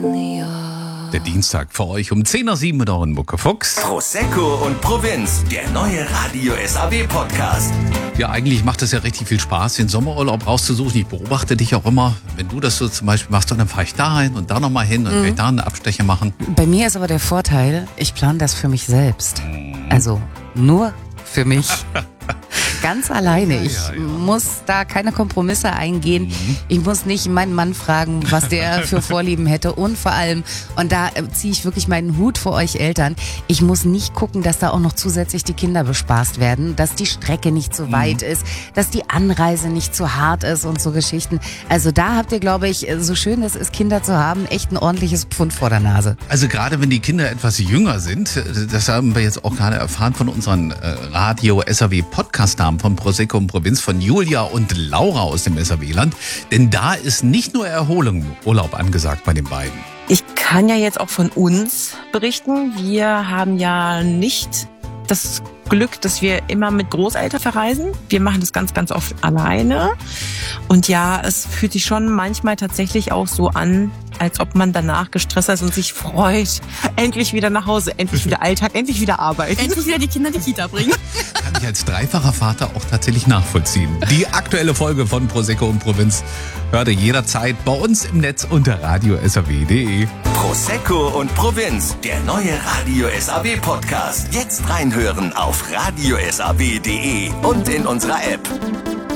Der Dienstag für euch um 10:07 mit euren Mucke Fuchs. Prosecco und Provinz, der neue Radio SAW Podcast. Ja, eigentlich macht es ja richtig viel Spaß, den Sommerurlaub rauszusuchen. Ich beobachte dich auch immer, wenn du das so zum Beispiel machst, dann fahre ich da hin und da nochmal hin und vielleicht da einen Abstecher machen. Bei mir ist aber der Vorteil, ich plane das für mich selbst. Also nur für mich. Ganz alleine. Ich muss da keine Kompromisse eingehen. Ich muss nicht meinen Mann fragen, was der für Vorlieben hätte. Und vor allem, und da ziehe ich wirklich meinen Hut vor euch Eltern, ich muss nicht gucken, dass da auch noch zusätzlich die Kinder bespaßt werden, dass die Strecke nicht zu weit ist, dass die Anreise nicht zu hart ist und so Geschichten. Also da habt ihr, glaube ich, so schön es ist, Kinder zu haben, echt ein ordentliches Pfund vor der Nase. Also gerade wenn die Kinder etwas jünger sind, das haben wir jetzt auch gerade erfahren von unseren Radio SAW Podcast-Namen von Prosecco und Provinz, von Julia und Laura aus dem SAW-Land. Denn da ist nicht nur Erholung, Urlaub angesagt bei den beiden. Ich kann ja jetzt auch von uns berichten. Wir haben ja nicht das Glück, dass wir immer mit Großeltern verreisen. Wir machen das ganz, ganz oft alleine. Und ja, es fühlt sich schon manchmal tatsächlich auch so an, als ob man danach gestresst ist und sich freut. Endlich wieder nach Hause, endlich wieder Alltag, endlich wieder Arbeit. Endlich wieder die Kinder in die Kita bringen. Kann ich als dreifacher Vater auch tatsächlich nachvollziehen. Die aktuelle Folge von Prosecco und Provinz hört ihr jederzeit bei uns im Netz unter radiosaw.de. Prosecco und Provinz, der neue Radio SAW Podcast. Jetzt reinhören auf radiosaw.de und in unserer App.